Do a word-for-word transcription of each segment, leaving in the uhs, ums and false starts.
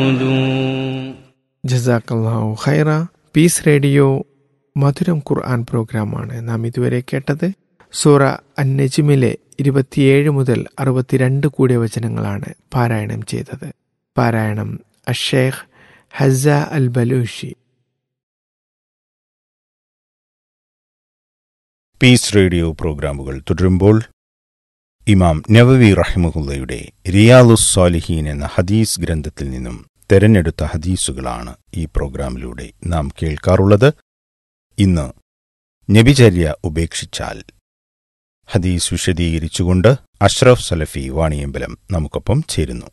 ജസാക്കല്ലാഹു ഖൈറ. Piece radio മധുരം ഖുർആൻ പ്രോഗ്രാമാണ് നാം ഇതുവരെ കേട്ടത്. സൂറ അൻ-നജ്മിലെ ഇരുപത്തിയേഴ് മുതൽ അറുപത്തിരണ്ട് കൂടിയ വചനങ്ങളാണ് പാരായണം ചെയ്തത്. പാരായണം അഷേഖ് ഹസ്സ അൽ ബലൂഷി. പീസ് റേഡിയോ പ്രോഗ്രാമുകൾ തുടരുമ്പോൾ ഇമാം നവവി റഹിമഹുല്ലയുടെ റിയാലുസ് സാലിഹീൻ എന്ന ഹദീസ് ഗ്രന്ഥത്തിൽ നിന്നും തെരഞ്ഞെടുത്ത ഹദീസുകളാണ് ഈ പ്രോഗ്രാമിലൂടെ നാം കേൾക്കാറുള്ളത്. ഇന്ന് നബിചര്യ ഉപേക്ഷിച്ചാൽ ഹദീസ് വിശദീകരിച്ചുകൊണ്ട് അഷ്റഫ് സലഫി വാണിയമ്പലം നമുക്കൊപ്പം ചേരുന്നു.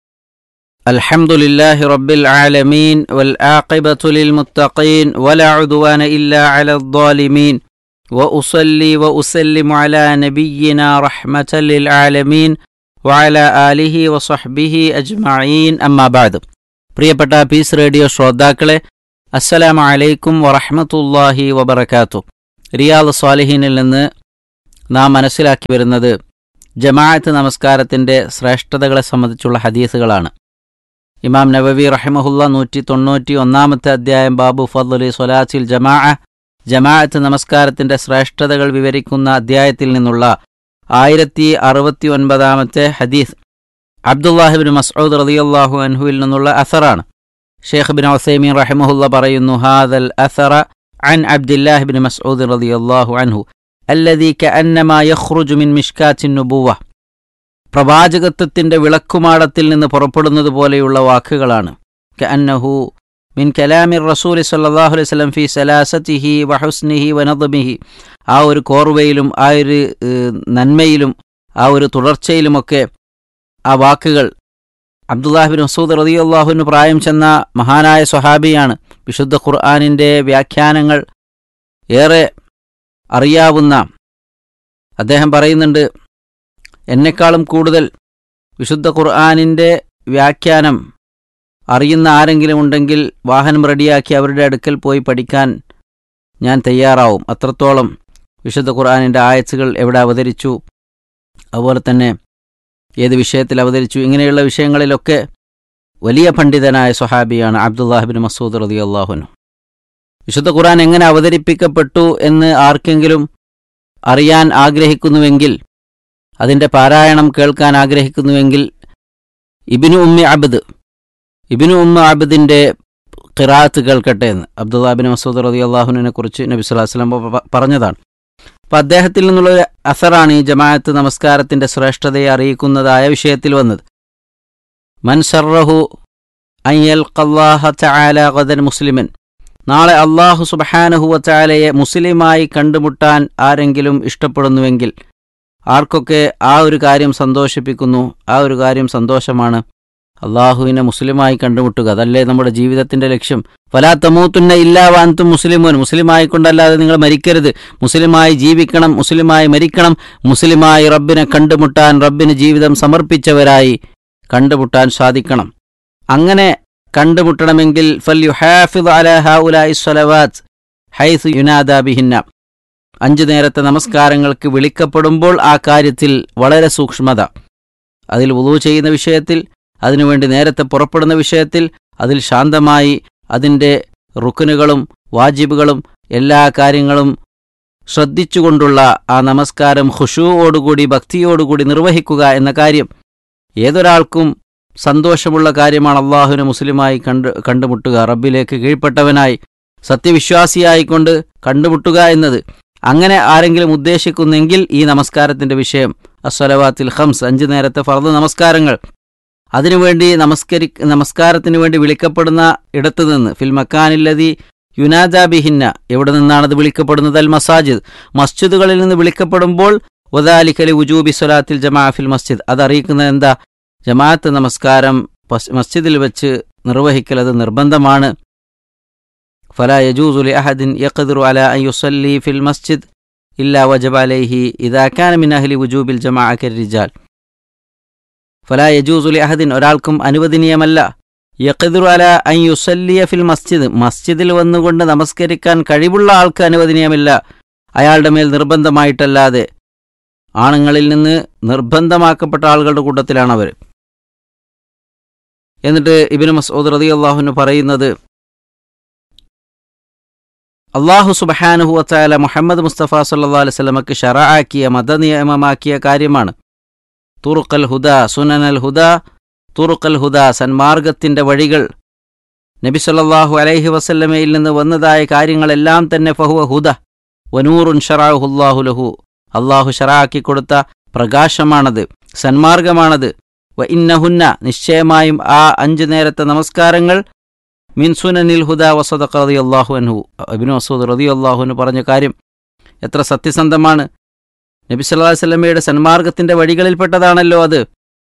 അൽഹംദുലില്ലാഹി റബ്ബിൽ ആലമീൻ വൽ ആഖിബത്തു ലിൽ മുത്തഖീൻ വലാ ഉദ്വാന ഇല്ലാ അലൽ ളാലിമീൻ വഉസല്ലി വഉസല്ലിമു അലാ നബിയ്യിനാ റഹ്മത്തൽ ലിൽ ആലമീൻ വഅലാ ആലിഹി വസഹ്ബിഹി അജ്മഈൻ. അമ്മാ ബഅദ്. പ്രിയപ്പെട്ട പീസ് റേഡിയോ ശ്രോതാക്കളെ, അസ്സലാമു അലൈക്കും വറഹ്മത്തുള്ളാഹി വബറകാതുഹു. റിയാദ് സ്വാലിഹീനിൽ നിന്ന് നാം മനസ്സിലാക്കി വരുന്നത് ജമാഅത്ത് നമസ്കാരത്തിൻ്റെ ശ്രേഷ്ഠതകളെ സംബന്ധിച്ചുള്ള ഹദീസുകളാണ്. ഇമാം നവവി റഹിമഹുല്ല നൂറ്റി തൊണ്ണൂറ്റി ഒന്നാമത്തെ അധ്യായം ബാബു ഫദ്ലി സ്വലാത്തിൽ ജമാഅ, ജമാഅത്ത് നമസ്കാരത്തിൻ്റെ ശ്രേഷ്ഠതകൾ വിവരിക്കുന്ന അധ്യായത്തിൽ നിന്നുള്ള ആയിരത്തി അറുപത്തി ഒൻപതാമത്തെ ഹദീസ് അബ്ദുല്ലാഹിബ്നു മസ്ഊദ് റളിയല്ലാഹു അൻഹുവിൽ നിന്നുള്ള അസറാണ്. ഷെയ്ഖ് ബിൻ ഉസൈമീൻ റഹിമഹുല്ല പറയുന്നു, ഹാദൽ അസറ അൻ അബ്ദില്ലാഹിബ്നു മസ്ഊദ് റളിയല്ലാഹു അൻഹു അല്ലദീ കഅന്നമാ യഖ്റുജു മിൻ മിഷ്കാത്തിൻ നുബുവ്വ. പ്രവാചകത്വത്തിൻ്റെ വിളക്കുമാടത്തിൽ നിന്ന് പുറപ്പെടുന്നത് പോലെയുള്ള വാക്കുകളാണ്. കഅന്നഹു മിൻ കലാമിർ റസൂലി സ്വല്ലല്ലാഹു അലൈഹി വസല്ലം ഫീ സലാസതിഹി വഹുസ്നിഹി വനദ്മിഹി. ആ ഒരു കോർവയിലും ആ ഒരു നന്മയിലും ആ ഒരു തുടർച്ചയിലുമൊക്കെ ആ വാക്കുകൾ. അബ്ദുല്ലാഹി ബിൻ മസ്ഊദ് റളിയല്ലാഹുവിന് പ്രായം ചെന്ന മഹാനായ സ്വഹാബിയാണ്. വിശുദ്ധ ഖുർആനിൻ്റെ വ്യാഖ്യാനങ്ങൾ ഏറെ അറിയാവുന്ന അദ്ദേഹം പറയുന്നുണ്ട്, എന്നെക്കാളും കൂടുതൽ വിശുദ്ധ ഖുർആനിൻ്റെ വ്യാഖ്യാനം അറിയുന്ന ആരെങ്കിലും ഉണ്ടെങ്കിൽ വാഹനം റെഡിയാക്കി അവരുടെ അടുക്കൽ പോയി പഠിക്കാൻ ഞാൻ തയ്യാറാവും. അത്രത്തോളം വിശുദ്ധ ഖുർആനിൻ്റെ ആയത്തുകൾ എവിടെ അവതരിച്ചു, അതുപോലെ തന്നെ ഏത് വിഷയത്തിൽ അവതരിച്ചു, ഇങ്ങനെയുള്ള വിഷയങ്ങളിലൊക്കെ വലിയ പണ്ഡിതനായ സ്വഹാബിയാണ് അബ്ദുല്ലാഹി ബിൻ മസ്ഊദ് റളിയല്ലാഹു അൻഹു. വിശുദ്ധ ഖുർആൻ എങ്ങനെ അവതരിപ്പിക്കപ്പെട്ടു എന്ന് ആർക്കെങ്കിലും അറിയാൻ ആഗ്രഹിക്കുന്നുവെങ്കിൽ, അതിൻ്റെ പാരായണം കേൾക്കാൻ ആഗ്രഹിക്കുന്നുവെങ്കിൽ ഇബ്നു ഉമ്മി അബ്ദ് ഇബ്നു ഉമ്മ അബ്ദിൻ്റെ ഖിറാഅത്ത് കേൾക്കട്ടെ എന്ന് അബ്ദുല്ലാഹി ബിൻ മസ്ഊദ് റളിയല്ലാഹുവിനെ കുറിച്ച് നബി സ്വല്ലല്ലാഹു അലൈഹി വസല്ലം പറഞ്ഞതാണ്. അപ്പം അദ്ദേഹത്തിൽ നിന്നുള്ള അസറാണ് ഈ ജമാഅത്ത് നമസ്കാരത്തിൻ്റെ ശ്രേഷ്ഠതയെ അറിയിക്കുന്നതായ വിഷയത്തിൽ വന്നത്. മൻ ശർറഹു അൻ യൽഖല്ലാഹ തആല ഗദൻ മുസ്ലിമൻ. നാളെ അല്ലാഹു സുബ്ഹാനഹു വ തആലയെ മുസ്ലിമായി കണ്ടുമുട്ടാൻ ആരെങ്കിലും ഇഷ്ടപ്പെടുന്നുവെങ്കിൽ, ആർക്കൊക്കെ ആ ഒരു കാര്യം സന്തോഷിപ്പിക്കുന്നു, ആ ഒരു കാര്യം സന്തോഷമാണ് അള്ളാഹുവിനെ മുസ്ലിമായി കണ്ടുമുട്ടുക. അതല്ലേ നമ്മുടെ ജീവിതത്തിൻ്റെ ലക്ഷ്യം. ഫലാ തമൂത്തുന്ന ഇല്ലാ വഅൻതും മുസ്ലിമൂൻ. മുസ്ലിമായി കൊണ്ടല്ലാതെ നിങ്ങൾ മരിക്കരുത്. മുസ്ലിമായി ജീവിക്കണം, മുസ്ലിമായി മരിക്കണം, മുസ്ലിമായി റബ്ബിനെ കണ്ടുമുട്ടാൻ, റബ്ബിന് ജീവിതം സമർപ്പിച്ചവരായി കണ്ടുമുട്ടാൻ സാധിക്കണം. അങ്ങനെ കണ്ടുമുട്ടണമെങ്കിൽ ഫൽയുഹാഫിദ് അലാ ഹൗലാഇ സ്വലവാത്ത് ഹൈസു യുനാദാ ബിഹിന്ന. അഞ്ചു നേരത്തെ നമസ്കാരങ്ങൾക്ക് വിളിക്കപ്പെടുമ്പോൾ ആ കാര്യത്തിൽ വളരെ സൂക്ഷ്മത, അതിൽ വുളൂ ചെയ്യുന്ന വിഷയത്തിൽ, അതിനുവേണ്ടി നേരത്തെ പുറപ്പെടുന്ന വിഷയത്തിൽ, അതിൽ ശാന്തമായി അതിൻ്റെ റുക്നുകളും വാജിബുകളും എല്ലാ കാര്യങ്ങളും ശ്രദ്ധിച്ചുകൊണ്ടുള്ള ആ നമസ്കാരം ഖുശൂഓടുകൂടി ഭക്തിയോടുകൂടി നിർവഹിക്കുക എന്ന കാര്യം ഏതൊരാൾക്കും സന്തോഷമുള്ള കാര്യമാണ്. അള്ളാഹുവിനെ മുസ്ലിമായി കണ്ടു കണ്ടുമുട്ടുക റബ്ബിലേക്ക് കീഴ്പ്പെട്ടവനായി സത്യവിശ്വാസിയായിക്കൊണ്ട് കണ്ടുമുട്ടുക എന്നത്. അങ്ങനെ ആരെങ്കിലും ഉദ്ദേശിക്കുന്നെങ്കിൽ ഈ നമസ്കാരത്തിൻ്റെ വിഷയം അസ്സലവാത്തിൽ ഖംസ്, അഞ്ചു നേരത്തെ ഫർദ് നമസ്കാരങ്ങൾ, അതിനുവേണ്ടി നമസ്കരി നമസ്കാരത്തിന് വേണ്ടി വിളിക്കപ്പെടുന്ന ഇടത്തു നിന്ന് ഫിൽ മക്കാനില്ലതി യുനാദാ ബിഹിന്ന, എവിടെ നിന്നാണത് വിളിക്കപ്പെടുന്നത്? അൽ മസാജിദ്, മസ്ജിദുകളിൽ നിന്ന് വിളിക്കപ്പെടുമ്പോൾ വദാലിക ലി വുജൂബി സ്വലാത്തിൽ ജമാഅ ഫിൽ മസ്ജിദ്, അതറിയിക്കുന്നത് എന്താ? ജമാഅത്ത് നമസ്കാരം മസ്ജിദിൽ വെച്ച് നിർവഹിക്കൽ അത് നിർബന്ധമാണ്. ഫലാ യജൂസു ലി അഹദിൻ യഖ്ദിറു അലാ അൻ യുസല്ലി ഫിൽ മസ്ജിദ് ഇല്ലാ വജബ അലൈഹി ഇദാ കാന മിൻ അഹ്ലി വുജൂബിൽ ജമാഅ കർരിജാൽ. ഫലാ യജൂസു ലി അഹദിൻ, ഒരാൾക്കും അനുവദനീയമല്ല, യഖ്ദിറു അലാ അൻ യുസല്ലിയ ഫിൽ മസ്ജിദ്, മസ്ജിദിൽ വന്നുകൊണ്ട് നമസ്കരിക്കാൻ കഴിവുള്ള ആൾക്ക് അനുവദനീയമല്ല, അയാളുടെ മേൽ നിർബന്ധമായിട്ടല്ലാതെ. ആണുങ്ങളിൽ നിന്ന് നിർബന്ധമാക്കപ്പെട്ട ആളുകളുടെ കൂട്ടത്തിലാണ് അവർ. എന്നിട്ട് ഇബ്നു മസ്ഊദ് റളിയല്ലാഹു അൻഹു പറയുന്നത്, അള്ളാഹു സുബ്ഹാനഹു വ തആല മുഹമ്മദ് മുസ്തഫ സല്ലല്ലാഹു അലൈഹി വസല്ലമക്ക് ശറഅാക്കിയ മതനിയമമാക്കിയ കാര്യമാണ്. തുറുഖൽ ഹുദ, സുനനൽ ഹുദ, തുറുഖൽ ഹുദ, സന്മാർഗത്തിൻ്റെ വഴികൾ. നബി സല്ലല്ലാഹു അലൈഹി വസല്ലമയിൽ നിന്ന് വന്നതായ കാര്യങ്ങളെല്ലാം തന്നെ ഫഹുവ ഹുദ വനൂറുൻ ശറഅഹുല്ലാഹു ലഹു, അള്ളാഹു ശറഅാക്കി കൊടുത്ത പ്രകാശമാണത്, സന്മാർഗമാണത്. വ ഇന്നഹുന്ന, നിശ്ചയമായും ആ അഞ്ചു നേരത്തെ നമസ്കാരങ്ങൾ, മിൻ സുനനിൽ ഹുദ വസദഖ റളിയല്ലാഹു അൻഹു, ഇബ്നു മസ്ഊദ് റളിയല്ലാഹു അൻഹു പറഞ്ഞ കാര്യം എത്ര സത്യസന്ധമാണ്. നബി സല്ലല്ലാഹു അലൈഹി വസല്ലമയുടെ സന്മാർഗത്തിന്റെ വഴികളിൽപ്പെട്ടതാണല്ലോ അത്.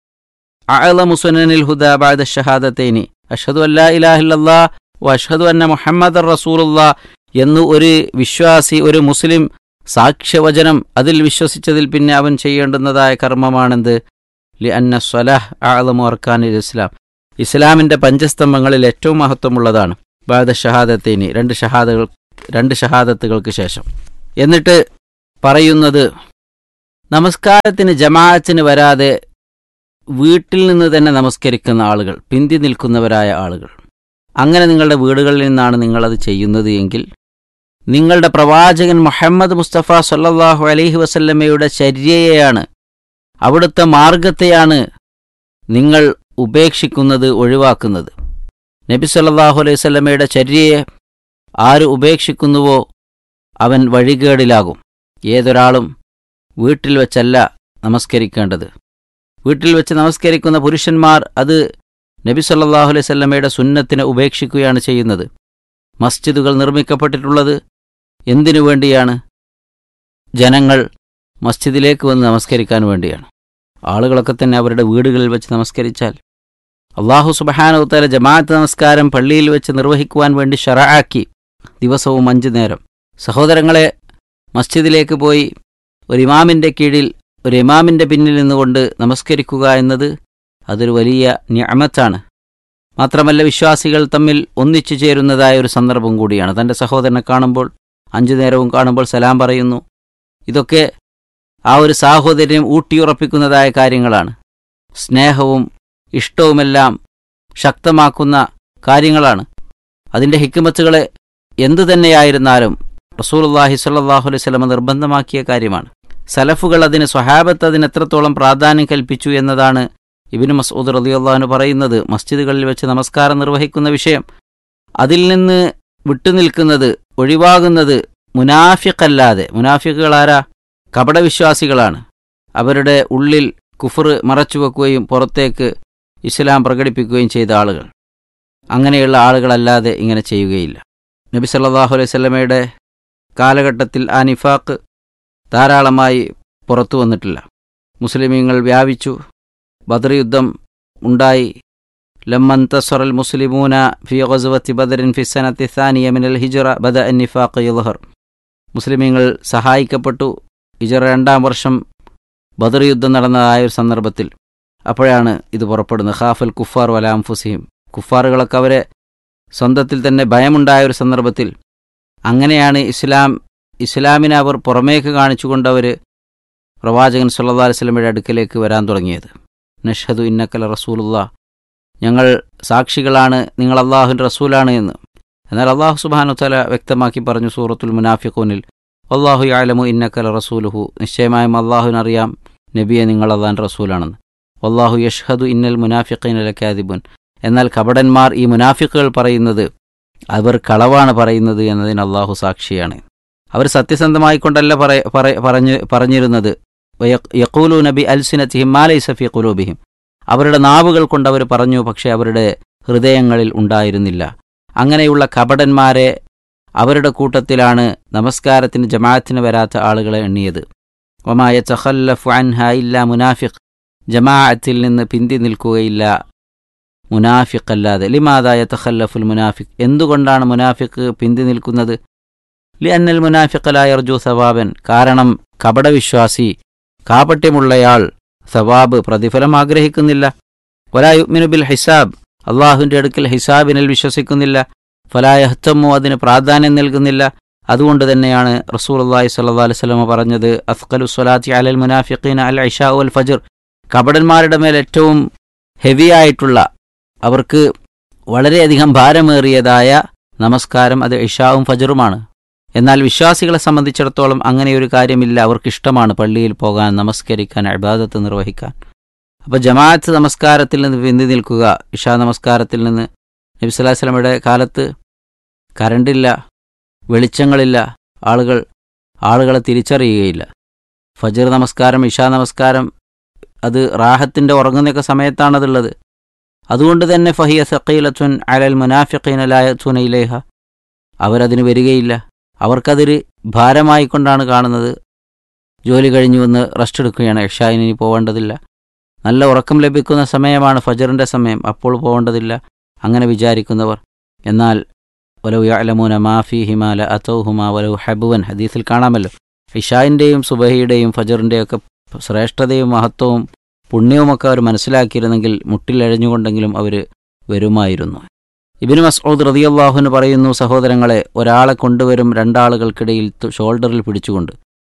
അഅ്ലമു സുനനിൽ ഹുദ ബഅദ ഷഹാദതൈനി അഷ്ഹദു അല്ലാ ഇലാഹ ഇല്ലല്ലാഹ് വ അഷ്ഹദു അന്ന മുഹമ്മദർ റസൂലുള്ളാഹ് എന്ന് ഒരു വിശ്വാസി, ഒരു മുസ്ലിം സാക്ഷ്യവചനം അതിൽ വിശ്വസിച്ചതിൽ പിന്നെ അവൻ ചെയ്യേണ്ടുന്നതായ കർമ്മമാണെന്ത്? ലിഅന്ന സ്വലാഹ് അഅ്ലമു അർക്കാനിൽ ഇസ്ലാം, ഇസ്ലാമിൻ്റെ പഞ്ചസ്തംഭങ്ങളിൽ ഏറ്റവും മഹത്വമുള്ളതാണ്. ബഅദ ഷഹാദത്തൈനി, രണ്ട് ഷഹാദകൾ രണ്ട് ഷഹാദത്തുകൾക്ക് ശേഷം. എന്നിട്ട് പറയുന്നത്, നമസ്കാരത്തിന് ജമാഅത്തിന് വരാതെ വീട്ടിൽ നിന്ന് തന്നെ നമസ്കരിക്കുന്ന ആളുകൾ, പിന്തി നിൽക്കുന്നവരായ ആളുകൾ, അങ്ങനെ നിങ്ങളുടെ വീടുകളിൽ നിന്നാണ് നിങ്ങളത് ചെയ്യുന്നത് എങ്കിൽ നിങ്ങളുടെ പ്രവാചകൻ മുഹമ്മദ് മുസ്തഫ സല്ലല്ലാഹു അലൈഹി വസല്ലമയുടെ ചര്യയെയാണ്, അവിടുത്തെ മാർഗത്തെയാണ് നിങ്ങൾ ഉപേക്ഷിക്കുന്നത്, ഒഴിവാക്കുന്നത്. നബി സല്ലല്ലാഹു അലൈഹി വസല്ലമയുടെ ചര്യയെ ആര് ഉപേക്ഷിക്കുന്നുവോ അവൻ വഴികേടിലാകും. ഏതൊരാളും വീട്ടിൽ വെച്ചല്ല നമസ്കരിക്കേണ്ടത്. വീട്ടിൽ വെച്ച് നമസ്കരിക്കുന്ന പുരുഷന്മാർ അത് നബി സല്ലല്ലാഹു അലൈഹി വസല്ലമയുടെ സുന്നത്തിനെ ഉപേക്ഷിക്കുകയാണ് ചെയ്യുന്നത്. മസ്ജിദുകൾ നിർമ്മിക്കപ്പെട്ടിട്ടുള്ളത് എന്തിനു വേണ്ടിയാണ്? ജനങ്ങൾ മസ്ജിദിലേക്ക് വന്ന് നമസ്കരിക്കാൻ വേണ്ടിയാണ്. ആളുകളൊക്കെ തന്നെ അവരുടെ വീടുകളിൽ വെച്ച് നമസ്കരിച്ചാൽ അല്ലാഹു സുബ്ഹാനഹു വ തആല ജമാഅത്ത് നമസ്കാരം പള്ളിയിൽ വെച്ച് നിർവഹിക്കുവാൻ വേണ്ടി ശറഅാക്കി, ദിവസവും അഞ്ചു നേരം. സഹോദരങ്ങളെ, മസ്ജിദിലേക്ക് പോയി ഒരു ഇമാമിൻ്റെ കീഴിൽ, ഒരു ഇമാമിൻ്റെ പിന്നിൽ നിന്നുകൊണ്ട് നമസ്കരിക്കുക എന്നത് അതൊരു വലിയ നിഅമത്താണ്. മാത്രമല്ല വിശ്വാസികൾ തമ്മിൽ ഒന്നിച്ചു ചേരുന്നതായ ഒരു സന്ദർഭം കൂടിയാണ്. തൻ്റെ സഹോദരനെ കാണുമ്പോൾ, അഞ്ചു നേരവും കാണുമ്പോൾ സലാം പറയുന്നു. ഇതൊക്കെ ആ ഒരു സാഹോദര്യം ഊട്ടിയുറപ്പിക്കുന്നതായ കാര്യങ്ങളാണ്. സ്നേഹവും ഇഷ്ടവുമെല്ലാം ശക്തമാക്കുന്ന കാര്യങ്ങളാണ്. അതിൻ്റെ ഹിക്മത്തുകളെ എന്തു തന്നെയായിരുന്നാലും റസൂലുള്ളാഹി സ്വല്ലല്ലാഹു അലൈഹി വസല്ലം നിർബന്ധമാക്കിയ കാര്യമാണ്. സലഫുകൾ അതിന്, സ്വഹാബത്ത് അതിന് എത്രത്തോളം പ്രാധാന്യം കൽപ്പിച്ചു എന്നതാണ് ഇബ്നു മസ്ഊദ് റളിയല്ലാഹു അൻഹു പറയുന്നത്. മസ്ജിദുകളിൽ വെച്ച് നമസ്കാരം നിർവഹിക്കുന്ന വിഷയം, അതിൽ നിന്ന് വിട്ടുനിൽക്കുന്നത്, ഒഴിവാകുന്നത് മുനാഫിഖല്ലാതെ, മുനാഫിഖുകളാരാ? കപടവിശ്വാസികളാണ്. അവരുടെ ഉള്ളിൽ കുഫർ മറച്ചുവെക്കുകയും പുറത്തേക്ക് ഇസ്ലാം പ്രകടിപ്പിക്കുകയും ചെയ്ത ആളുകൾ. അങ്ങനെയുള്ള ആളുകളല്ലാതെ ഇങ്ങനെ ചെയ്യുകയില്ല. നബി സല്ലല്ലാഹു അലൈഹി വസല്ലമയുടെ കാലഘട്ടത്തിൽ ആ നിഫാഖ് ധാരാളമായി പുറത്തു വന്നിട്ടില്ല. മുസ്ലിമീങ്ങൾ വ്യാപിച്ചു, ബദർ യുദ്ധം ഉണ്ടായി. ലമ്മൻ തസറൽ മുസ്ലിമൂന ഫി ഗസ്വത്തി ബദറിൻ ഫി സനത്തി സാനിയ മിനൽ ഹിജ്റ ബദ അൻ നിഫാഖ് യദ്ഹർ. മുസ്ലിമീങ്ങൾ സഹായിക്കപ്പെട്ടു. ഹിജ്റ രണ്ടാം വർഷം ബദർ യുദ്ധം നടന്നതായ ഒരു സന്ദർഭത്തിൽ അപ്പോഴാണ് ഇത് പുറപ്പെടുന്നത്. ഖാഫൽ കുഫാർ വല അൻഫുസിഹിം, കുഫാറുകളൊക്കെ അവരെ സ്വന്തത്തിൽ തന്നെ ഭയമുണ്ടായ ഒരു സന്ദർഭത്തിൽ അങ്ങനെയാണ് ഇസ്ലാം ഇസ്ലാമിനെ അവർ പുറമേക്ക് കാണിച്ചുകൊണ്ട് അവർ പ്രവാചകൻ സല്ലല്ലാഹു അലൈഹി വസല്ലമയുടെ അടുക്കലേക്ക് വരാൻ തുടങ്ങിയത്. നഷ്ഹദു ഇന്നക റസൂലുള്ളാഹ്, ഞങ്ങൾ സാക്ഷികളാണ് നിങ്ങൾ അള്ളാഹുവിൻ്റെ റസൂലാണ് എന്ന്. എന്നാൽ അള്ളാഹു സുബ്ഹാനഹു വ തആല വ്യക്തമാക്കി പറഞ്ഞു സൂറത്തുൽ മുനാഫിഖൂനിൽ, അല്ലാഹു യഅലമു ഇന്നക റസൂലുഹു, നിശ്ചയമായും അള്ളാഹുവിനറിയാം നബിയെ നിങ്ങൾ അള്ളാഹിൻ്റെ റസൂലാണെന്ന്. വല്ലാഹു യഷ്ഹദു ഇന്നൽ മുനാഫിഖീന ലകാദിബുൻ, എന്നാൽ കപടന്മാർ, ഈ മുനാഫിഖുകൾ പറയുന്നത് അവർ കളവാണ് പറയുന്നത് എന്നതിന് അള്ളാഹു സാക്ഷിയാണ്. അവർ സത്യസന്ധമായിക്കൊണ്ടല്ല പറഞ്ഞു പറഞ്ഞിരുന്നത്. യഖൂലൂന ബി അൽസിനതിഹിം മാ ലൈസ ഫീ ഖുലൂബിഹിം, അവരുടെ നാവുകൾ കൊണ്ട് അവർ പറഞ്ഞു, പക്ഷേ അവരുടെ ഹൃദയങ്ങളിൽ ഉണ്ടായിരുന്നില്ല. അങ്ങനെയുള്ള കപടന്മാരെ അവരുടെ കൂട്ടത്തിലാണ് നമസ്കാരത്തിന് ജമാഅത്തിന് വരാത്ത ആളുകളെ എണ്ണിയത്. വമാ യതഖല്ലഫു അൻഹാ ഇല്ലാ മുനാഫിഖ്, ജമാഅത്തിൽ നിന്ന് പിന്തി നിൽക്കുകയില്ല മുനാഫിഖ് അല്ലാതെ. ലിമാദാ യതഖല്ലഫുൽ മുനാഫിഖ്, എന്തുകൊണ്ടാണ് മുനാഫിഖ് പിന്തി നിൽക്കുന്നത്? ലിഅന്നൽ മുനാഫിഖ ലാ യർജു സവാബൻ, കാരണം കപടവിശ്വാസി, കാപട്യമുള്ളയാൾ സവാബ്, പ്രതിഫലം ആഗ്രഹിക്കുന്നില്ല. വലാ യുഅ്മിനു ബിൽ ഹിസാബ്, അള്ളാഹുവിൻ്റെ അടുക്കൽ ഹിസാബിനിൽ വിശ്വസിക്കുന്നില്ല. ഫലാ യഹ്തമു, അതിന് പ്രാധാന്യം നൽകുന്നില്ല. അതുകൊണ്ട് തന്നെയാണ് റസൂലുള്ളാഹി സ്വല്ലല്ലാഹു അലൈഹി വസല്ലം പറഞ്ഞത്, അസ്ഖലു സ്വലാത്തി അലൽ മുനാഫിഖീന അൽ ഇശാ വൽ ഫജ്ർ, കപടന്മാരുടെ മേൽ ഏറ്റവും ഹെവിയായിട്ടുള്ള അവർക്ക് വളരെയധികം ഭാരമേറിയതായ നമസ്കാരം അത് ഇശാവും ഫജറുമാണ്. എന്നാൽ വിശ്വാസികളെ സംബന്ധിച്ചിടത്തോളം അങ്ങനെയൊരു കാര്യമില്ല. അവർക്കിഷ്ടമാണ് പള്ളിയിൽ പോകാൻ, നമസ്കരിക്കാൻ, ഇബാദത്ത് നിർവഹിക്കാൻ. അപ്പോൾ ജമാഅത്ത് നമസ്കാരത്തിൽ നിന്ന് പിന്തി നിൽക്കുക. ഇശാ നമസ്കാരത്തിൽ നിന്ന് നബി സല്ലല്ലാഹു അലൈഹി വസല്ലമയുടെ കാലത്ത് കറണ്ടില്ല, വെളിച്ചങ്ങളില്ല, ആളുകൾ ആളുകളെ തിരിച്ചറിയുകയില്ല. ഫജർ നമസ്കാരം, ഇശാ നമസ്കാരം അത് റാഹത്തിൻ്റെ ഉറങ്ങുന്നൊക്കെ സമയത്താണതുള്ളത്. അതുകൊണ്ട് തന്നെ ഫഹിയ സഖീലത്തുൻ അലൽ മുനാഫിഖീന ലാ യഅ്തൂന ഇലൈഹ, അവരതിന് വരികയില്ല. അവർക്കതൊരു ഭാരമായിക്കൊണ്ടാണ് കാണുന്നത്. ജോലി കഴിഞ്ഞു വന്ന് റെസ്റ്റ് എടുക്കുകയാണ്, ഇശായിന് ഇനി പോവേണ്ടതില്ല. നല്ല ഉറക്കം ലഭിക്കുന്ന സമയമാണ് ഫജറിൻ്റെ സമയം, അപ്പോൾ പോവേണ്ടതില്ല, അങ്ങനെ വിചാരിക്കുന്നവർ. എന്നാൽ വലൗ യഅലമൂന മാ ഫീഹിമാ ലഅതൗഹുമാ വലൗ ഹബ്വൻ, ഹദീസിൽ കാണാമല്ലോ, ഇശായിൻ്റെയും സുബഹിയുടെയും ഫജറിൻ്റെയൊക്കെ ശ്രേഷ്ഠതയും മഹത്വവും പുണ്യവുമൊക്കെ അവർ മനസ്സിലാക്കിയിരുന്നെങ്കിൽ മുട്ടിലഴഞ്ഞുകൊണ്ടെങ്കിലും അവർ വരുമായിരുന്നു. ഇബ്നു മസ്ഊദ് റളിയല്ലാഹു അൻഹു പറയുന്നു, സഹോദരങ്ങളെ, ഒരാളെ കൊണ്ടുവരും രണ്ടാളുകൾക്കിടയിൽ ഷോൾഡറിൽ പിടിച്ചുകൊണ്ട്.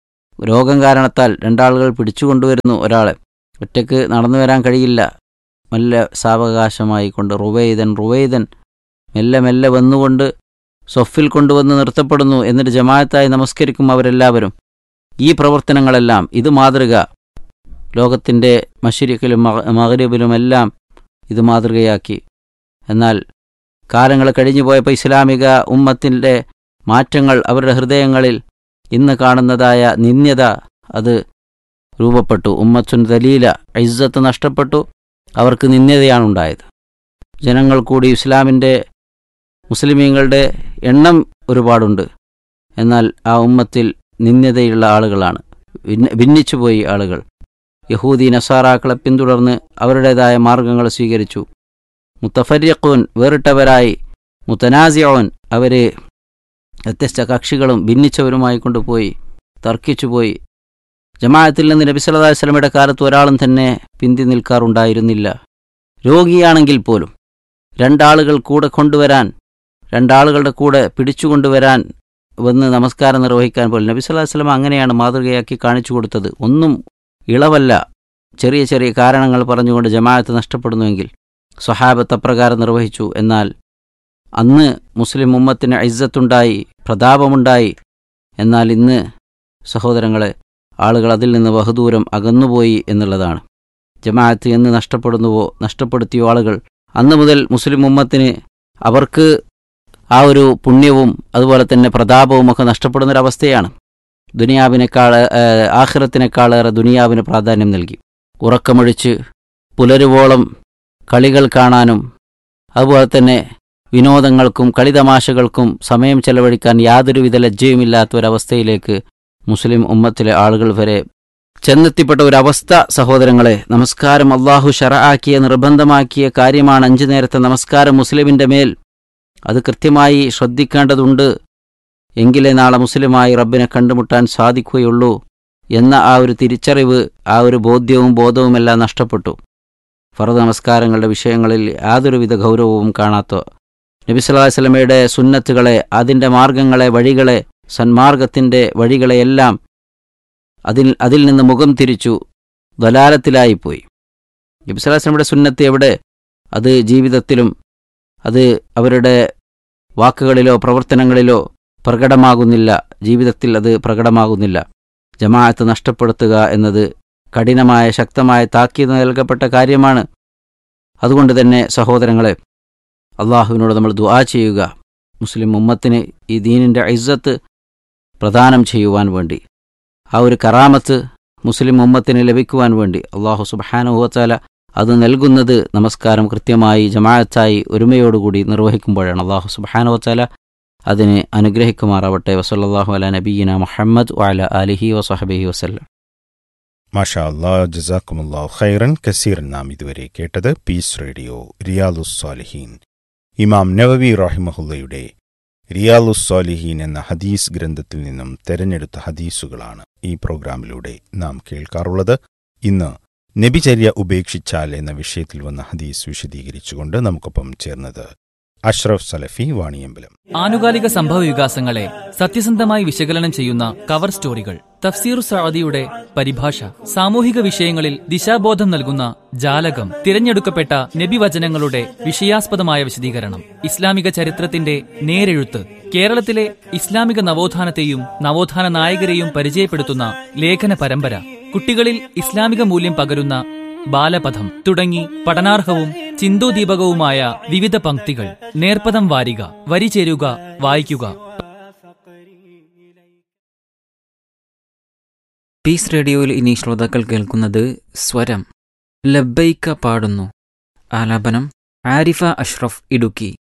രോഗം കാരണത്താൽ രണ്ടാളുകൾ പിടിച്ചുകൊണ്ടുവരുന്നു ഒരാളെ. ഒറ്റയ്ക്ക് നടന്നു വരാൻ കഴിയില്ല. മെല്ലെ സാവകാശമായി കൊണ്ട് റുവൈദൻ റുവൈദൻ മെല്ലെ മെല്ലെ വന്നുകൊണ്ട് സൊഫിൽ കൊണ്ടുവന്ന് നിർത്തപ്പെടുന്നു. എന്നിട്ട് ജമാഅത്തായി നമസ്കരിക്കും അവരെല്ലാവരും. ഈ പ്രവർത്തനങ്ങളെല്ലാം, ഇത് മാതൃക. ലോകത്തിൻ്റെ മശ്രിഖിലും മഗ്രിബിലുമെല്ലാം ഇത് മാതൃകയാക്കി. എന്നാൽ കാലങ്ങൾ കഴിഞ്ഞു പോയപ്പോൾ ഇസ്ലാമിക ഉമ്മത്തിൻ്റെ മാറ്റങ്ങൾ അവരുടെ ഹൃദയങ്ങളിൽ ഇന്ന് കാണുന്നതായ നിന്ദ്യത അത് രൂപപ്പെട്ടു. ഉമ്മത്തുൻ ദലീല, ഇസ്സത്ത് നഷ്ടപ്പെട്ടു. അവർക്ക് നിന്ദ്യതയാണ് ഉണ്ടായത്. ജനങ്ങൾ കൂടി ഇസ്ലാമിൻ്റെ മുസ്ലിമീങ്ങളുടെ എണ്ണം ഒരുപാടുണ്ട്. എന്നാൽ ആ ഉമ്മത്തിൽ നിന്ദ്യതയുള്ള ആളുകളാണ്, ഭിന്നിച്ചുപോയി ആളുകൾ. യഹൂദി നസാറാക്കളെ പിന്തുടർന്ന് അവരുടേതായ മാർഗങ്ങൾ സ്വീകരിച്ചു. മുത്തഫരിഖൂൻ, വേറിട്ടവരായി. മുത്തനാസിഊൻ, അവർ വ്യത്യസ്ത കക്ഷികളും ഭിന്നിച്ചവരുമായി കൊണ്ടുപോയി തർക്കിച്ചുപോയി. ജമാഅത്തിൽ നിന്ന് നബി സല്ലല്ലാഹു അലൈഹി വസല്ലമയുടെ കാലത്ത് ഒരാളും തന്നെ പിന്തി നിൽക്കാറുണ്ടായിരുന്നില്ല. രോഗിയാണെങ്കിൽ പോലും രണ്ടാളുകൾ കൂടെ കൊണ്ടുവരാൻ, രണ്ടാളുകളുടെ കൂടെ പിടിച്ചുകൊണ്ടുവരാൻ വന്ന് നമസ്കാരം നിർവഹിക്കാൻ പോലും നബി സല്ലല്ലാഹു അലൈഹി വസല്ലമ അങ്ങനെയാണ് മാതൃകയാക്കി കാണിച്ചു കൊടുത്തത്. ഒന്നും ഇളവല്ല. ചെറിയ ചെറിയ കാരണങ്ങൾ പറഞ്ഞുകൊണ്ട് ജമാഅത്ത് നഷ്ടപ്പെടുന്നുവെങ്കിൽ സ്വഹാബത്ത് അപ്രകാരം നിർവഹിച്ചു. എന്നാൽ അന്ന് മുസ്ലിം ഉമ്മത്തിന് ഇസ്സത്തുണ്ടായി, പ്രതാപമുണ്ടായി. എന്നാൽ ഇന്ന് സഹോദരങ്ങളെ, ആളുകൾ അതിൽ നിന്ന് ബഹുദൂരം അകന്നുപോയി എന്നുള്ളതാണ്. ജമാഅത്ത് എന്ന് നഷ്ടപ്പെടുന്നുവോ, നഷ്ടപ്പെടുത്തിയോ ആളുകൾ, അന്ന് മുതൽ മുസ്ലിം ഉമ്മത്തിന് അവർക്ക് ആ ഒരു പുണ്യവും അതുപോലെ തന്നെ പ്രതാപവും ഒക്കെ നഷ്ടപ്പെടുന്നൊരവസ്ഥയാണ്. ദുനിയാവിനേക്കാൾ ആഖിറത്തിനേക്കാളേറെ ദുനിയാവിന് പ്രാധാന്യം നൽകി. ഉറക്കമൊഴിച്ച് പുലരുവോളം കളികൾ കാണാനും അതുപോലെ തന്നെ വിനോദങ്ങൾക്കും കളിതമാശകൾക്കും സമയം ചെലവഴിക്കാൻ യാതൊരുവിധ ലജ്ജയുമില്ലാത്ത ഒരവസ്ഥയിലേക്ക് മുസ്ലിം ഉമ്മത്തിലെ ആളുകൾ വരെ ചെന്നെത്തിപ്പെട്ട ഒരവസ്ഥ. സഹോദരങ്ങളെ, നമസ്കാരം അള്ളാഹു ശറആക്കിയ, നിർബന്ധമാക്കിയ കാര്യമാണ്. അഞ്ചു നേരത്തെ നമസ്കാരം മുസ്ലിമിൻ്റെ മേൽ. അത് കൃത്യമായി ശ്രദ്ധിക്കേണ്ടതുണ്ട്. എങ്കിലേ നാളെ മുസ്ലിമായി റബ്ബിനെ കണ്ടുമുട്ടാൻ സാധിക്കുകയുള്ളൂ എന്ന ആ ഒരു തിരിച്ചറിവ്, ആ ഒരു ബോധ്യവും ബോധവുമെല്ലാം നഷ്ടപ്പെട്ടു. ഫർദ് നമസ്കാരങ്ങളുടെ വിഷയങ്ങളിൽ യാതൊരുവിധ ഗൗരവവും കാണാത്ത നബി സല്ലല്ലാഹു അലൈഹി വസല്ലമയുടെ സുന്നത്തുകളെ, അതിൻ്റെ മാർഗങ്ങളെ, വഴികളെ, സന്മാർഗത്തിൻ്റെ വഴികളെയെല്ലാം അതിൽ അതിൽ നിന്ന് മുഖം തിരിച്ചു ദലാലത്തിലായിപ്പോയി. നബി സല്ലല്ലാഹു അലൈഹി വസല്ലമയുടെ സുന്നത്ത് എവിടെ? അത് ജീവിതത്തിലും അത് അവരുടെ വാക്കുകളിലോ പ്രവർത്തനങ്ങളിലോ പ്രകടമാകുന്നില്ല. ജീവിതത്തിൽ അത് പ്രകടമാകുന്നില്ല. ജമാഅത്ത് നഷ്ടപ്പെടുത്തുക എന്നത് കഠിനമായ ശക്തമായ താക്കീത് നൽകപ്പെട്ട കാര്യമാണ്. അതുകൊണ്ട് തന്നെ സഹോദരങ്ങളെ, അള്ളാഹുവിനോട് നമ്മൾ ദുആ ചെയ്യുക, മുസ്ലിം ഉമ്മത്തിന് ഈ ദീനിൻ്റെ ഇസ്സത്ത് പ്രദാനം ചെയ്യുവാൻ വേണ്ടി, ആ ഒരു കറാമത്ത് മുസ്ലിം ഉമ്മത്തിന് ലഭിക്കുവാൻ വേണ്ടി. അള്ളാഹു സുബ്ഹാനഹു വ തആല അത് നൽകുന്നത് നമസ്കാരം കൃത്യമായി ജമാഅത്തായി ഒരുമയോടുകൂടി നിർവഹിക്കുമ്പോഴാണ്. അള്ളാഹു സുബ്ഹാനഹു വ തആല അതിനെ അനുഗ്രഹിക്കുമാറാവട്ടെ. വസല്ലല്ലാഹു അലാ നബിയ്യിന മുഹമ്മദ് വഅലാ ആലിഹി വസഹ്ബിഹി വസല്ലം. മാഷാ അല്ലാഹ്, ജസാക്കുമുല്ലാഹു ഖൈറൻ കസീറൻ. നാം ഇതുവരെ കേട്ടത് പീസ് റേഡിയോ റിയാലുസ് സാലിഹീൻ, ഇമാം നവവി റഹിമഹുല്ലയുടെ റിയാലുസ് സാലിഹീൻ എന്ന ഹദീസ് ഗ്രന്ഥത്തിൽ നിന്നും തെരഞ്ഞെടുത്ത ഹദീസുകളാണ് ഈ പ്രോഗ്രാമിലൂടെ നാം കേൾക്കാറുള്ളത്. ഇന്ന് നബിചര്യ ഉപേക്ഷിച്ചാൽ എന്ന വിഷയത്തിൽ വന്ന ഹദീസ് വിശദീകരിച്ചുകൊണ്ട് നമുക്കൊപ്പം ചേർന്നത് അഷ്റഫ് സലഫി വാണിയമ്പലം. ആനുകാലിക സംഭവ വികാസങ്ങളെ സത്യസന്ധമായി വിശകലനം ചെയ്യുന്ന കവർ സ്റ്റോറികൾ, തഫ്സീറു സഅദിയുടെ പരിഭാഷ, സാമൂഹിക വിഷയങ്ങളിൽ ദിശാബോധം നൽകുന്ന ജാലകം, തിരഞ്ഞെടുക്കപ്പെട്ട നബിവചനങ്ങളുടെ വിഷയാസ്പദമായ വിശദീകരണം, ഇസ്ലാമിക ചരിത്രത്തിന്റെ നേരെഴുത്ത്, കേരളത്തിലെ ഇസ്ലാമിക നവോത്ഥാനത്തെയും നവോത്ഥാന നായകരെയും പരിചയപ്പെടുത്തുന്ന ലേഖന പരമ്പര, കുട്ടികളിൽ ഇസ്ലാമിക മൂല്യം പകരുന്ന ബാലപഥം തുടങ്ങി പഠനാർഹവും ചിന്തോദീപകവുമായ വിവിധ പംക്തികൾ. നേർപ്പദം വാരിക, വരി ചേരുക, വായിക്കുക. പീസ് റേഡിയോയിൽ ഇനി ശ്രോതാക്കൾ കേൾക്കുന്നത് സ്വരം ലബ്ബൈക്ക പാടുന്നു. ആലാപനം ആരിഫ അഷ്റഫ് ഇടുക്കി.